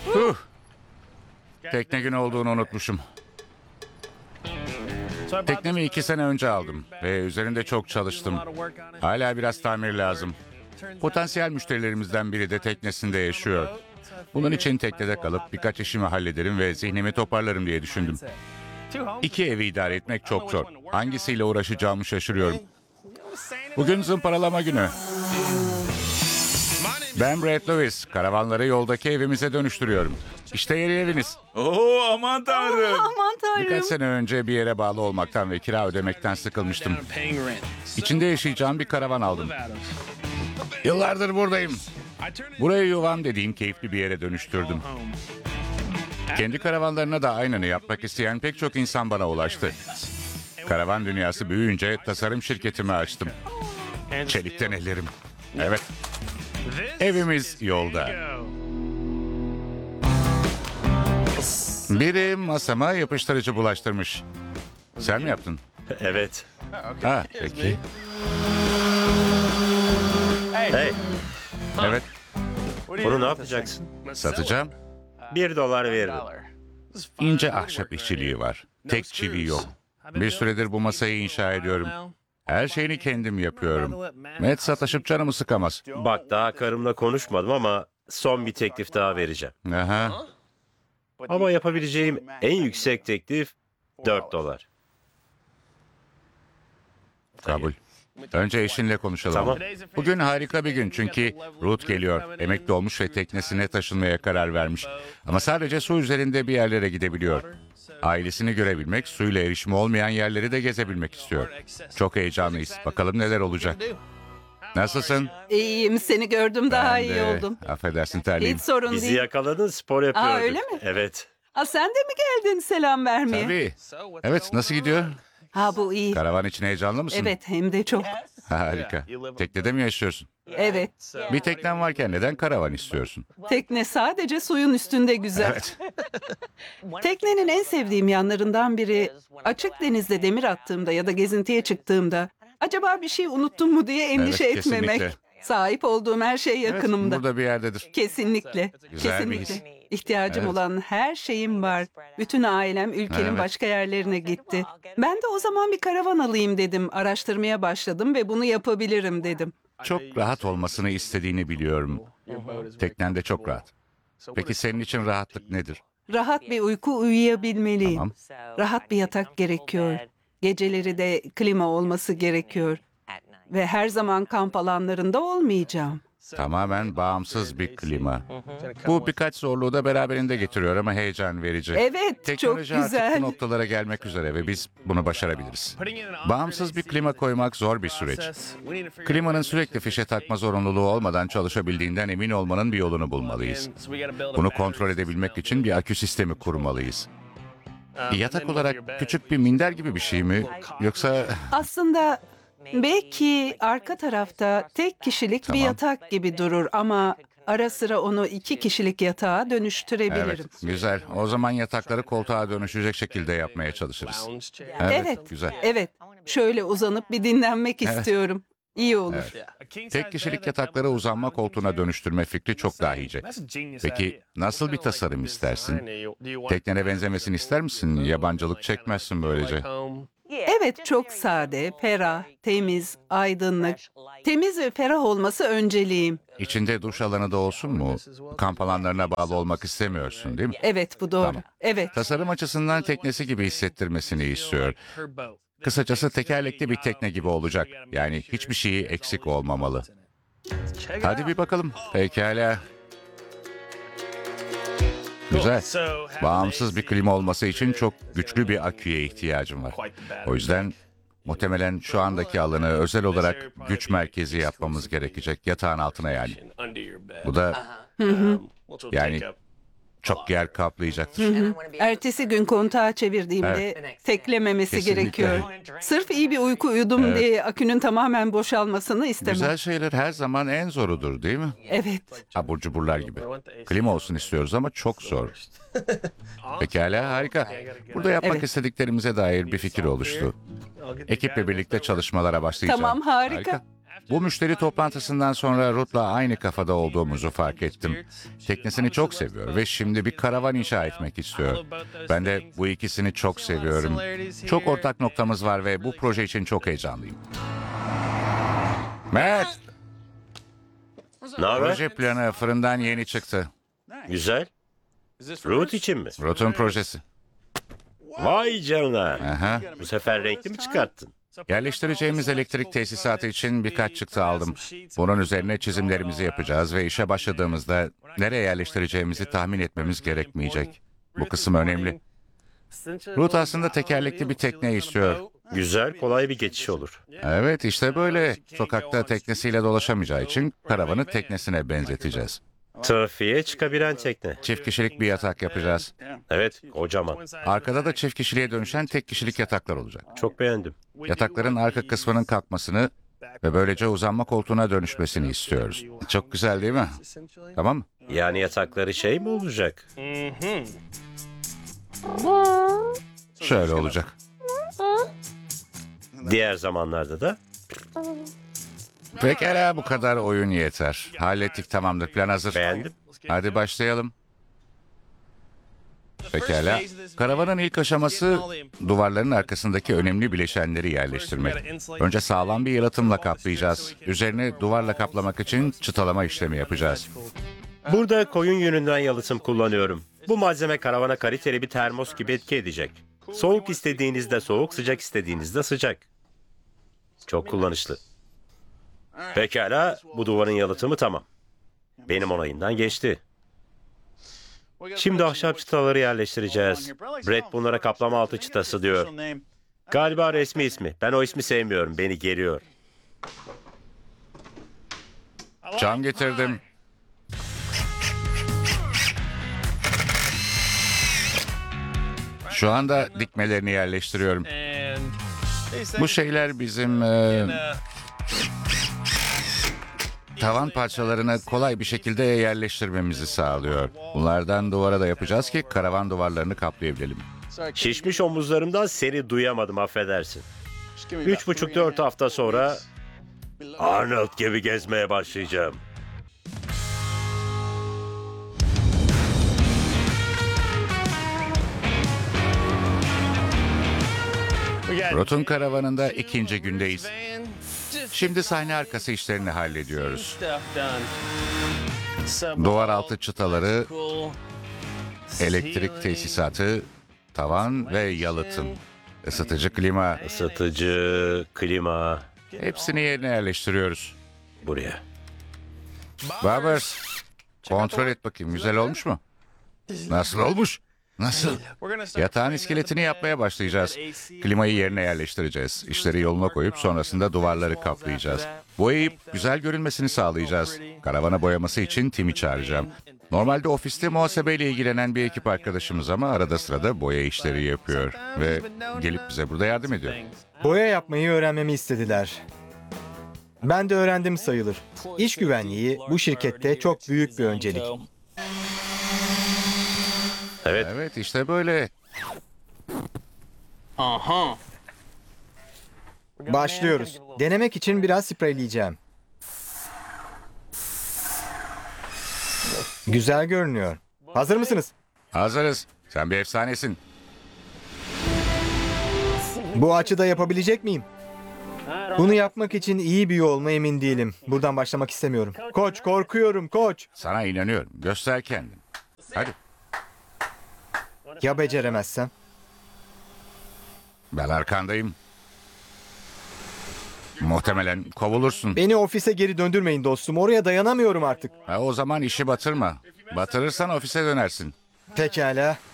Huh, tekne günü olduğunu unutmuşum. Teknemi 2 sene önce aldım ve üzerinde çok çalıştım. Hala biraz tamir lazım. Potansiyel müşterilerimizden biri de teknesinde yaşıyor. Bunun için teknede kalıp birkaç işimi hallederim ve zihnimi toparlarım diye düşündüm. 2 evi idare etmek çok zor. Hangisiyle uğraşacağımı şaşırıyorum. Bugün zımparalama günü. Ben Brad Lewis. Karavanları yoldaki evimize dönüştürüyorum. İşte yeni eviniz. Oo, aman tanrım. Aman Birkaç tanrım. sene önce bir yere bağlı olmaktan ve kira ödemekten sıkılmıştım. İçinde yaşayacağım bir karavan aldım. Yıllardır buradayım. Burayı yuvam dediğim keyifli bir yere dönüştürdüm. Kendi karavanlarına da aynını yapmak isteyen pek çok insan bana ulaştı. Karavan dünyası büyüyünce tasarım şirketimi açtım. Çelikten ellerim. Evet. Evimiz yolda. Biri masama yapıştırıcı bulaştırmış. Sen mi yaptın? Evet. Ha, peki. Hey, Evet, bunu ne yapacaksın? satacağım. $1 veririm. İnce ahşap işçiliği var. Tek çivi yok. Bir süredir bu masayı inşa ediyorum. Her şeyini kendim yapıyorum. Met sataşıp canımı sıkamaz. Bak, daha karımla konuşmadım ama son bir teklif daha vereceğim. Aha, Ama yapabileceğim en yüksek teklif $4. kabul. Önce eşinle konuşalım. Tamam. Bugün harika bir gün çünkü Ruth geliyor. Emekli olmuş ve teknesine taşınmaya karar vermiş. Ama sadece su üzerinde bir yerlere gidebiliyor. Ailesini görebilmek, suyla erişimi olmayan yerleri de gezebilmek istiyor. Çok heyecanlıyız. Bakalım neler olacak. Nasılsın? İyiyim, seni gördüm daha Ben iyi de. oldum. Affedersin terliyim. Hiç sorun Bizi değil. yakaladın, spor yapıyorduk. öyle mi? Evet. Ha, sen de mi geldin selam vermeye? Tabii. Evet, nasıl gidiyor? Ha, bu iyi. Karavan için heyecanlı mısın? Evet, hem de çok. Harika. Teknede mi yaşıyorsun? Evet. Bir teknen varken neden karavan istiyorsun? Tekne sadece suyun üstünde güzel. Evet. Teknenin en sevdiğim yanlarından biri, açık denizde demir attığımda ya da gezintiye çıktığımda acaba bir şey unuttum mu diye endişe Evet, etmemek. kesinlikle. Sahip olduğum her şey yakınımda. Burada bir yerdedir. Kesinlikle. Güzel bir Kesinlikle. İhtiyacım Evet. olan her şeyim var. Bütün ailem ülkenin Evet. başka yerlerine gitti. Ben de o zaman bir karavan alayım dedim. Araştırmaya başladım ve bunu yapabilirim dedim. Çok rahat olmasını istediğini biliyorum. Teknen de çok rahat. Peki senin için rahatlık nedir? Rahat bir uyku uyuyabilmeliyim. Tamam. Rahat bir yatak gerekiyor. Geceleri de klima olması gerekiyor. Ve her zaman kamp alanlarında olmayacağım. Tamamen bağımsız bir klima. Bu birkaç zorluğu da beraberinde getiriyor ama heyecan verici. Evet, Teknoloji çok artık güzel. bu noktalara gelmek üzere ve biz bunu başarabiliriz. Bağımsız bir klima koymak zor bir süreç. Klimanın sürekli fişe takma zorunluluğu olmadan çalışabildiğinden emin olmanın bir yolunu bulmalıyız. Bunu kontrol edebilmek için bir akü sistemi kurmalıyız. Yatak olarak küçük bir minder gibi bir şey mi? Yoksa Aslında belki arka tarafta tek kişilik Tamam. bir yatak gibi durur ama ara sıra onu 2 kişilik yatağa evet, dönüştürebilirim. güzel. O zaman yatakları koltuğa dönüşecek şekilde yapmaya çalışırız. Evet, Evet, güzel. evet. Şöyle uzanıp bir dinlenmek istiyorum. İyi olur. Tek kişilik yatakları uzanma koltuğuna dönüştürme fikri çok dahice. Peki nasıl bir tasarım istersin? Teknene benzemesini ister misin? Yabancılık çekmezsin böylece. Evet, çok sade, ferah, temiz, aydınlık. Temiz ve ferah olması önceliğim. İçinde duş alanı da olsun mu? Kamp alanlarına bağlı olmak istemiyorsun, değil mi? Evet, bu doğru. Tamam. Evet. Tasarım açısından teknesi gibi hissettirmesini istiyor. Kısacası tekerlekli bir tekne gibi olacak. Yani hiçbir şeyi eksik olmamalı. Hadi bir bakalım. Pekala. Güzel. Bağımsız bir klima olması için çok güçlü bir aküye ihtiyacım var. O yüzden muhtemelen şu andaki alanı özel olarak güç merkezi yapmamız gerekecek. Yatağın altına yani. Bu da yani çok yer kaplayacaktır. Ertesi gün kontağı çevirdiğimde teklememesi Kesinlikle. gerekiyor. Sırf iyi bir uyku uyudum diye akünün tamamen boşalmasını istemem. Güzel şeyler her zaman en zorudur, değil mi? Evet. Abur cuburlar gibi. Klima olsun istiyoruz ama çok zor. Pekala, harika. Burada yapmak Evet. istediklerimize dair bir fikir oluştu. Ekiple birlikte çalışmalara başlayacağım. Tamam, harika. Bu müşteri toplantısından sonra Ruth'la aynı kafada olduğumuzu fark ettim. Teknesini çok seviyor ve şimdi bir karavan inşa etmek istiyor. Ben de bu ikisini çok seviyorum. Çok ortak noktamız var ve bu proje için çok heyecanlıyım. Matt, Ne haber? proje planı fırından yeni çıktı. Güzel. Ruth için mi? Ruth'un projesi. Vay canına. Aha. Bu sefer renkli mi çıkarttın? Yerleştireceğimiz elektrik tesisatı için birkaç çıktı aldım. Bunun üzerine çizimlerimizi yapacağız ve işe başladığımızda nereye yerleştireceğimizi tahmin etmemiz gerekmeyecek. Bu kısım önemli. Ruth aslında tekerlekli bir tekne istiyor. Güzel, kolay bir geçiş olur. Evet, işte böyle. Sokakta teknesiyle dolaşamayacağı için karavanı teknesine benzeteceğiz. Trafiğe çıkabilen tekne. Çift kişilik bir yatak yapacağız. Evet, kocaman. Arkada da çift kişiliğe dönüşen tek kişilik yataklar olacak. Çok beğendim. Yatakların arka kısmının kalkmasını ve böylece uzanma koltuğuna dönüşmesini istiyoruz. Çok güzel değil mi? Tamam mı? Yani yatakları şey mi olacak? Şöyle olacak. Diğer zamanlarda da? Pekala, bu kadar oyun yeter. Hallettik, tamamdır, plan hazır. Beğendim. Hadi başlayalım. Pekala. Karavanın ilk aşaması duvarların arkasındaki önemli bileşenleri yerleştirmek. Önce sağlam bir yalıtımla kaplayacağız. Üzerine duvarla kaplamak için çıtalama işlemi yapacağız. Burada koyun yününden yalıtım kullanıyorum. Bu malzeme karavana kaliteli bir termos gibi etki edecek. Soğuk istediğinizde soğuk, sıcak istediğinizde sıcak. Çok kullanışlı. Pekala, bu duvarın yalıtımı tamam. Benim onayımdan geçti. Şimdi ahşap çıtaları yerleştireceğiz. Brett bunlara kaplama altı çıtası diyor. Galiba resmi ismi. Ben o ismi sevmiyorum, beni geriyor. Cam getirdim. Şu anda dikmelerini yerleştiriyorum. Bu şeyler bizim tavan parçalarını kolay bir şekilde yerleştirmemizi sağlıyor. Bunlardan duvara da yapacağız ki karavan duvarlarını kaplayabilelim. Şişmiş omuzlarımdan seni duyamadım, affedersin. 3,5-4 hafta sonra Arnold gibi gezmeye başlayacağım. Ruth'un karavanında ikinci gündeyiz. Şimdi sahne arkası işlerini hallediyoruz. Duvar altı çıtaları, elektrik tesisatı, tavan ve yalıtım. Isıtıcı klima, Isıtıcı, klima hepsini yerine yerleştiriyoruz. buraya. Barbers, kontrol et bakayım, güzel olmuş mu? Nasıl olmuş? Nasıl? Yatağın iskeletini yapmaya başlayacağız. Klimayı yerine yerleştireceğiz. İşleri yoluna koyup sonrasında duvarları kaplayacağız. Boyayıp güzel görünmesini sağlayacağız. Karavana boyaması için Tim'i çağıracağım. Normalde ofiste muhasebeyle ilgilenen bir ekip arkadaşımız ama arada sırada boya işleri yapıyor. Ve gelip bize burada yardım ediyor. Boya yapmayı öğrenmemi istediler. Ben de öğrendim sayılır. İş güvenliği bu şirkette çok büyük bir öncelik. Evet, Evet, işte böyle. Başlıyoruz. Denemek için biraz spreyleyeceğim. Güzel görünüyor. Hazır mısınız? Hazırız. Sen bir efsanesin. Bu açıda yapabilecek miyim? Bunu yapmak için iyi bir yol mu emin değilim. Buradan başlamak istemiyorum. Koç, korkuyorum koç. Sana inanıyorum. Göster kendini. Hadi. Ya beceremezsem? Ben arkandayım. Muhtemelen kovulursun. Beni ofise geri döndürmeyin dostum. Oraya dayanamıyorum artık. O zaman işi batırma. Batırırsan ofise dönersin. Pekala.